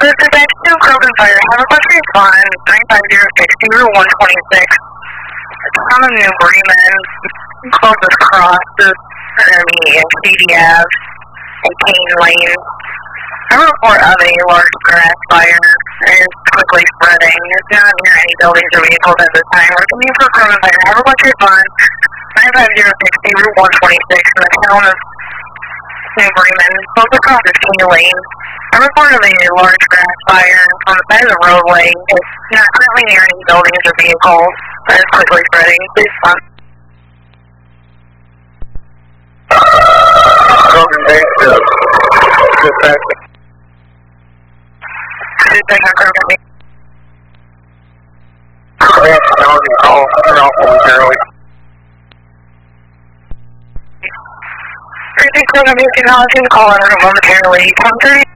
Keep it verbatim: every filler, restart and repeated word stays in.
This is X two Krogan Fire. Have a bunch of respond. three five zero six, Route one twenty-six. Town of New Bremen. Closest cross is enemy in C D F and Kane Lane. A report of a large grass fire is quickly spreading. It's not near any buildings or vehicles at this time. We're coming for Krogan Fire. Have a bunch of respond. nine five zero six, Route one twenty-six in the town of New Bremen. Close across is Kane Lane. A report of a large grass fire on the side of the roadway. It's not currently near any buildings or vehicles, but it's quickly spreading. Please respond. Krogan base, uh, dispatch. Dispatch on Krogan base. Yes, no, you call, you're off momentarily. Everything Krogan base, acknowledging the call in momentarily. Tom thirty.